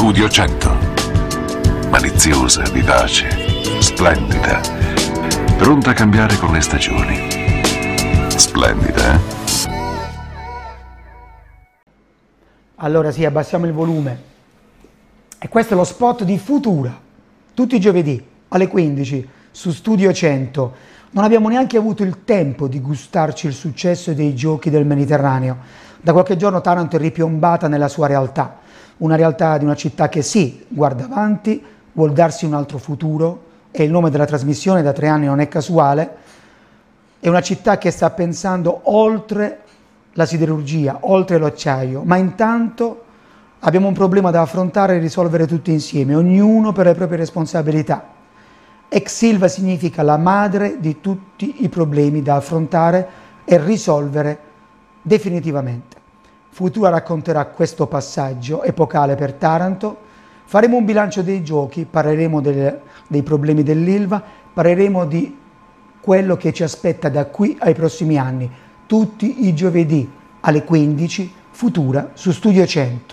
Studio 100. Maliziosa, vivace, splendida, pronta a cambiare con le stagioni. Splendida, eh? Allora sì, abbassiamo il volume. E questo è lo spot di Futura, tutti i giovedì alle 15 su Studio 100. Non abbiamo neanche avuto il tempo di gustarci il successo dei giochi del Mediterraneo. Da qualche giorno Taranto è ripiombata nella sua realtà, una realtà di una città che sì, guarda avanti, vuol darsi un altro futuro, e il nome della trasmissione da 3 anni non è casuale. È una città che sta pensando oltre la siderurgia, oltre l'acciaio, ma intanto abbiamo un problema da affrontare e risolvere tutti insieme, ognuno per le proprie responsabilità. Ex Silva significa la madre di tutti i problemi da affrontare e risolvere definitivamente. Futura racconterà questo passaggio epocale per Taranto, faremo un bilancio dei giochi, parleremo dei problemi dell'Ilva, parleremo di quello che ci aspetta da qui ai prossimi anni, tutti i giovedì alle 15, Futura su Studio 100.